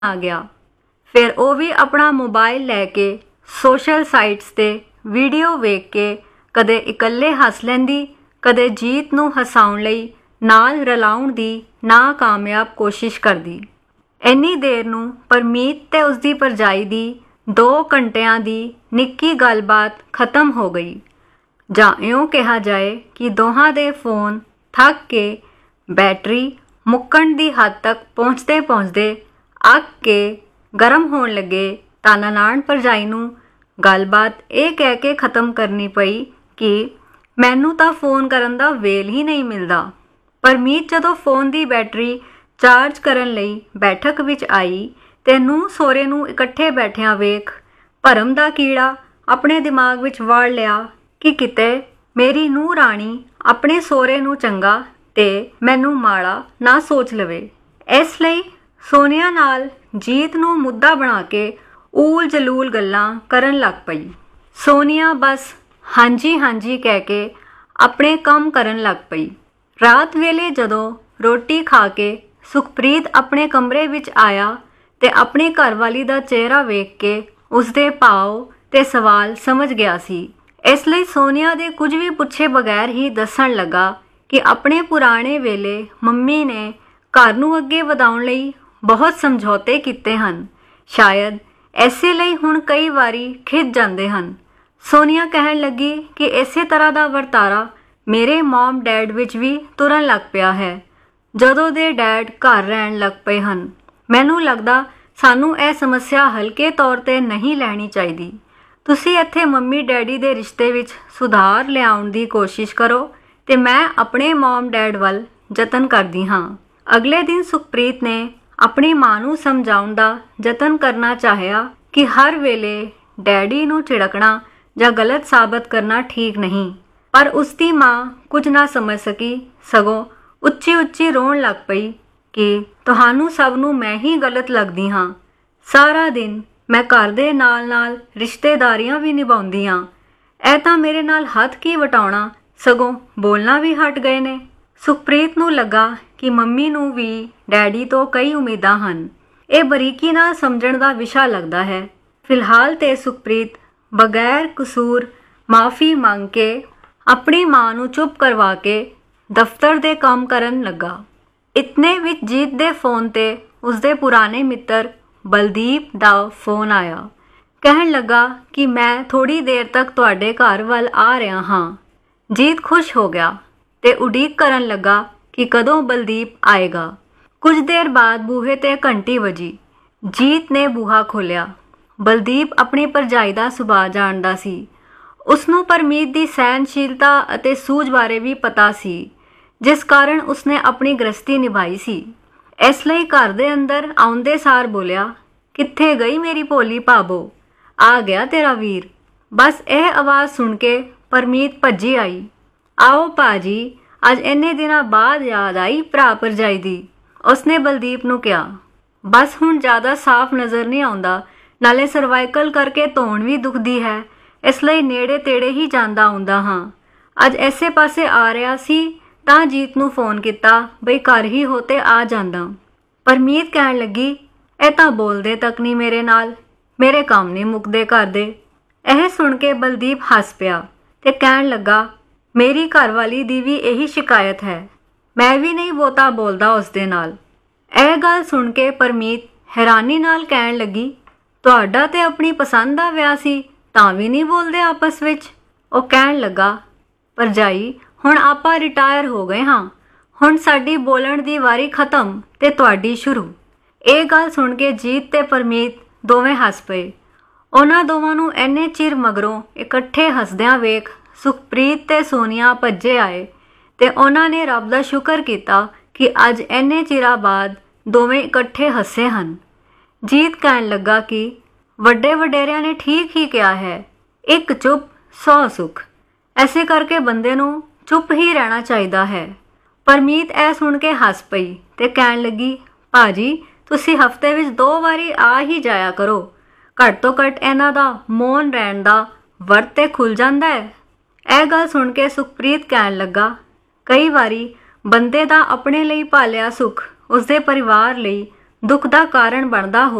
आ गया। फिर वो भी अपना मोबाइल लैके सोशल साइट्स ते वीडियो वेख के कदे इकल्ले हस लैंदी, कदे जीत नूं हसाउण लई नाल रलाउण दी नाकामयाब कोशिश करदी। इन्नी देर नूं परमीत ते उसदी भरजाई दी 2 घंटियां दी निक्की गलबात खत्म हो गई। जां इउं कहा जाए कि दोहां दे फोन थक के बैटरी मुक्कण दी हद तक पहुँचते पहुँचते अग के गर्म होण लगे तां ननाण भरजाई नूं गलबात ਇਹ ਕਹਿ ਕੇ ख़त्म करनी पई कि मैनू तां फोन करन दा वेल ही नहीं मिलदा। परमीत जदों फोन दी बैटरी चार्ज करन लई बैठक विच आई ते नूं सोहरे नूं इकट्ठे बैठिया वेख भरम दा कीड़ा अपने दिमाग विच वाड़ लिया कि किते मेरी ਨੂੰਹ ਰਾਣੀ ਆਪਣੇ ਸਹੁਰੇ ਨੂੰ ਚੰਗਾ ਤੇ ਮੈਨੂੰ ਮਾੜਾ ਨਾ ਸੋਚ ਲਵੇ। ਇਸ ਲਈ ਸੋਨੀਆ ਨਾਲ ਜੀਤ ਨੂੰ ਮੁੱਦਾ ਬਣਾ ਕੇ ਊਲ ਜਲੂਲ ਗੱਲਾਂ ਕਰਨ ਲੱਗ ਪਈ। ਸੋਨੀਆ ਬਸ ਹਾਂਜੀ ਹਾਂਜੀ ਕਹਿ ਕੇ ਆਪਣੇ ਕੰਮ ਕਰਨ ਲੱਗ ਪਈ। ਰਾਤ ਵੇਲੇ ਜਦੋਂ ਰੋਟੀ ਖਾ ਕੇ ਸੁਖਪ੍ਰੀਤ ਆਪਣੇ ਕਮਰੇ ਵਿੱਚ ਆਇਆ ਤੇ ਆਪਣੀ ਘਰਵਾਲੀ ਦਾ ਚਿਹਰਾ ਵੇਖ ਕੇ ਉਸਦੇ ਭਾਵ ਤੇ ਸਵਾਲ ਸਮਝ ਗਿਆ ਸੀ। ਇਸ ਲਈ ਸੋਨੀਆ ਦੇ ਕੁਝ ਵੀ ਪੁੱਛੇ ਬਗੈਰ ਹੀ ਦੱਸਣ ਲੱਗਾ ਕਿ ਆਪਣੇ ਪੁਰਾਣੇ ਵੇਲੇ ਮੰਮੀ ਨੇ ਘਰ ਨੂੰ ਅੱਗੇ ਵਧਾਉਣ ਲਈ ਬਹੁਤ ਸਮਝੌਤੇ ਕੀਤੇ ਹਨ। ਸ਼ਾਇਦ ਐਸੇ ਲਈ ਹੁਣ ਕਈ ਵਾਰੀ ਖਿੱਚ ਜਾਂਦੇ ਹਨ। ਸੋਨੀਆ ਕਹਿਣ ਲੱਗੀ ਕਿ ਇਸੇ ਤਰ੍ਹਾਂ ਦਾ ਵਰਤਾਰਾ ਮੇਰੇ ਮਮ ਡੈਡ ਵਿੱਚ ਵੀ ਤੁਰਨ ਲੱਗ ਪਿਆ ਹੈ ਜਦੋਂ ਦੇ ਡੈਡ ਘਰ ਰਹਿਣ ਲੱਗ ਪਏ ਹਨ। ਮੈਨੂੰ ਲੱਗਦਾ ਸਾਨੂੰ ਇਹ ਸਮੱਸਿਆ ਹਲਕੇ ਤੌਰ 'ਤੇ ਨਹੀਂ ਲੈਣੀ ਚਾਹੀਦੀ। ਤੁਸੀਂ ਇੱਥੇ ਮੰਮੀ ਡੈਡੀ ਦੇ ਰਿਸ਼ਤੇ ਵਿੱਚ ਸੁਧਾਰ ਲਿਆਉਣ ਦੀ ਕੋਸ਼ਿਸ਼ ਕਰੋ ਤੇ ਮੈਂ ਆਪਣੇ ਮਮ ਡੈਡ ਵੱਲ ਯਤਨ ਕਰਦੀ ਹਾਂ। ਅਗਲੇ ਦਿਨ ਸੁਖਪ੍ਰੀਤ ਨੇ ਆਪਣੀ ਮਾਂ ਨੂੰ ਸਮਝਾਉਣ ਦਾ ਯਤਨ ਕਰਨਾ ਚਾਹਿਆ ਕਿ ਹਰ ਵੇਲੇ ਡੈਡੀ ਨੂੰ ਝਿੜਕਣਾ ਜਾਂ ਗਲਤ ਸਾਬਤ ਕਰਨਾ ਠੀਕ ਨਹੀਂ, ਪਰ ਉਸਦੀ ਮਾਂ ਕੁਝ ਨਾ ਸਮਝ ਸਕੀ, ਸਗੋਂ ਉੱਚੀ ਉੱਚੀ ਰੋਣ ਲੱਗ ਪਈ ਕਿ ਤੁਹਾਨੂੰ ਸਭ ਨੂੰ ਮੈਂ ਹੀ ਗਲਤ ਲੱਗਦੀ ਹਾਂ। ਸਾਰਾ ਦਿਨ ਮੈਂ ਘਰ ਦੇ ਨਾਲ ਰਿਸ਼ਤੇਦਾਰੀਆਂ ਵੀ ਨਿਭਾਉਂਦੀ ਹਾਂ, ਇਹ ਤਾਂ ਮੇਰੇ ਨਾਲ ਹੱਥ ਕੀ ਵਟਾਉਣਾ, ਸਗੋਂ ਬੋਲਣਾ ਵੀ ਹਟ ਗਏ ਨੇ। ਸੁਖਪ੍ਰੀਤ ਨੂੰ ਲੱਗਾ ਕਿ ਮੰਮੀ ਨੂੰ ਵੀ ਡੈਡੀ ਤੋਂ ਕਈ ਉਮੀਦਾਂ ਹਨ। ਇਹ ਬਰੀਕੀ ਨਾਲ ਸਮਝਣ ਦਾ ਵਿਸ਼ਾ ਲੱਗਦਾ ਹੈ। ਫਿਲਹਾਲ ਤੇ ਸੁਖਪ੍ਰੀਤ ਬਗੈਰ ਕਸੂਰ ਮਾਫੀ ਮੰਗ ਕੇ ਆਪਣੀ ਮਾਂ ਨੂੰ ਚੁੱਪ ਕਰਵਾ ਕੇ ਦਫ਼ਤਰ ਦੇ ਕੰਮ ਕਰਨ ਲੱਗਾ। ਇਤਨੇ ਵਿੱਚ ਜੀਤ ਦੇ ਫੋਨ ਤੇ ਉਸਦੇ ਪੁਰਾਣੇ ਮਿੱਤਰ ਬਲਦੀਪ ਦਾ ਫੋਨ ਆਇਆ। ਕਹਿਣ ਲੱਗਾ ਕਿ ਮੈਂ ਥੋੜੀ ਦੇਰ ਤੱਕ ਤੁਹਾਡੇ ਘਰ ਵੱਲ ਆ ਰਿਹਾ ਹਾਂ। ਜੀਤ ਖੁਸ਼ ਹੋ ਗਿਆ ਤੇ ਉਡੀਕ ਕਰਨ ਲੱਗਾ ਕਿ ਕਦੋਂ ਬਲਦੀਪ ਆਏਗਾ। ਕੁਝ ਦੇਰ ਬਾਅਦ ਬੂਹੇ ਤੇ ਘੰਟੀ ਵੱਜੀ। ਜੀਤ ਨੇ ਬੂਹਾ ਖੋਲ੍ਹਿਆ। ਬਲਦੀਪ ਆਪਣੀ ਭਰਜਾਈ ਦਾ ਸੁਭਾਅ ਜਾਣਦਾ ਸੀ। ਉਸਨੂੰ ਪਰਮੀਤ ਦੀ ਸਹਿਨਸ਼ੀਲਤਾ ਅਤੇ ਸੂਝ ਬਾਰੇ ਵੀ ਪਤਾ ਸੀ, ਜਿਸ ਕਾਰਨ ਉਸਨੇ ਆਪਣੀ ਗ੍ਰਸਤੀ ਨਿਭਾਈ ਸੀ। ਇਸ ਲਈ ਘਰ ਦੇ ਅੰਦਰ ਆਉਂਦੇ ਸਾਰ ਬੋਲਿਆ, ਕਿੱਥੇ ਗਈ ਮੇਰੀ ਭੋਲੀ ਭਾਬੋ, ਆ ਗਿਆ ਤੇਰਾ ਵੀਰ। ਬਸ ਇਹ ਆਵਾਜ਼ ਸੁਣ ਕੇ ਪਰਮੀਤ ਭੱਜੀ ਆਈ। ਆਓ ਭਾਜੀ, ਅੱਜ ਇੰਨੇ ਦਿਨਾਂ ਬਾਅਦ ਯਾਦ ਆਈ ਭਰਾ ਭਰਜਾਈ ਦੀ, ਉਸਨੇ ਬਲਦੀਪ ਨੂੰ ਕਿਹਾ। ਬਸ ਹੁਣ ਜ਼ਿਆਦਾ ਸਾਫ਼ ਨਜ਼ਰ ਨਹੀਂ ਆਉਂਦਾ, ਨਾਲੇ ਸਰਵਾਈਕਲ ਕਰਕੇ ਧੌਣ ਵੀ ਦੁਖਦੀ ਹੈ, ਇਸ ਲਈ ਨੇੜੇ ਤੇੜੇ ਹੀ ਜਾਂਦਾ ਆਉਂਦਾ ਹਾਂ। ਅੱਜ ਐਸੇ ਪਾਸੇ ਆ ਰਿਹਾ ਸੀ ਤਾਂ ਜੀਤ ਨੂੰ ਫੋਨ ਕੀਤਾ ਬਈ ਘਰ ਹੀ ਹੋ ਤੇ ਆ ਜਾਂਦਾ। ਪਰਮੀਤ ਕਹਿਣ ਲੱਗੀ, ਇਹ ਤਾਂ ਬੋਲਦੇ ਤੱਕ ਨਹੀਂ ਮੇਰੇ ਨਾਲ, ਮੇਰੇ ਕੰਮ ਨਹੀਂ ਮੁੱਕਦੇ ਘਰ ਦੇ। ਇਹ ਸੁਣ ਕੇ ਬਲਦੀਪ ਹੱਸ ਪਿਆ ਤੇ ਕਹਿਣ ਲੱਗਾ, ਮੇਰੀ ਘਰਵਾਲੀ ਦੀ ਵੀ ਇਹੀ ਸ਼ਿਕਾਇਤ ਹੈ, ਮੈਂ ਵੀ ਨਹੀਂ ਬਹੁਤਾ ਬੋਲਦਾ ਉਸਦੇ ਨਾਲ। ਇਹ ਗੱਲ ਸੁਣ ਕੇ ਪਰਮੀਤ ਹੈਰਾਨੀ ਨਾਲ ਕਹਿਣ ਲੱਗੀ, ਤੁਹਾਡਾ ਤੇ ਆਪਣੀ ਪਸੰਦ ਦਾ ਵਿਆਹ ਸੀ ਤਾਂ ਵੀ ਨਹੀਂ ਬੋਲਦੇ ਆਪਸ ਵਿੱਚ। ਉਹ ਕਹਿਣ ਲੱਗਾ, ਭਰਜਾਈ ਹੁਣ ਆਪਾਂ ਰਿਟਾਇਰ ਹੋ ਗਏ ਹਾਂ, ਹੁਣ ਸਾਡੀ ਬੋਲਣ ਦੀ ਵਾਰੀ ਖਤਮ ਤੇ ਤੁਹਾਡੀ ਸ਼ੁਰੂ। ਇਹ ਗੱਲ ਸੁਣ ਕੇ ਜੀਤ ਤੇ ਪਰਮੀਤ ਦੋਵੇਂ ਹੱਸ ਪਏ। ਉਹਨਾਂ ਦੋਵਾਂ ਨੂੰ ਇੰਨੇ ਚਿਰ ਮਗਰੋਂ ਇਕੱਠੇ ਹੱਸਦਿਆਂ ਵੇਖ ਸੁਖਪ੍ਰੀਤ ਤੇ ਸੋਨੀਆ ਭੱਜੇ ਆਏ ਤੇ ਉਹਨਾਂ ਨੇ ਰੱਬ ਦਾ ਸ਼ੁਕਰ ਕੀਤਾ ਕਿ ਅੱਜ ਇੰਨੇ ਚਿਰਾਂ ਬਾਅਦ ਦੋਵੇਂ ਇਕੱਠੇ ਹੱਸੇ ਹਨ। ਜੀਤ ਕਹਿਣ ਲੱਗਾ ਕਿ ਵੱਡੇ ਵਡੇਰਿਆਂ ਨੇ ਠੀਕ ਹੀ ਕਿਹਾ ਹੈ, ਇੱਕ ਚੁੱਪ 100 ਸੁੱਖ। ਐਸੇ ਕਰਕੇ ਬੰਦੇ ਨੂੰ ਚੁੱਪ ਹੀ ਰਹਿਣਾ ਚਾਹੀਦਾ ਹੈ। ਪਰਮੀਤ ਇਹ ਸੁਣ ਕੇ ਹੱਸ ਪਈ ਤੇ ਕਹਿਣ ਲੱਗੀ, ਭਾਜੀ ਤੁਸੀਂ ਹਫਤੇ ਵਿੱਚ 2 ਵਾਰੀ ਆ ਹੀ ਜਾਇਆ ਕਰੋ, ਘੱਟ ਤੋਂ ਘੱਟ ਇਹਨਾਂ ਦਾ ਮੌਨ ਰਹਿਣ ਦਾ ਵਰਤ ਤੇ ਖੁੱਲ ਜਾਂਦਾ ਹੈ। ਇਹ ਗੱਲ ਸੁਣ ਕੇ ਸੁਖਪ੍ਰੀਤ ਕਹਿਣ ਲੱਗਾ, ਕਈ ਵਾਰੀ ਬੰਦੇ ਦਾ ਆਪਣੇ ਲਈ ਭਾਲਿਆ ਸੁੱਖ ਉਸਦੇ ਪਰਿਵਾਰ ਲਈ ਦੁੱਖ ਦਾ ਕਾਰਨ ਬਣਦਾ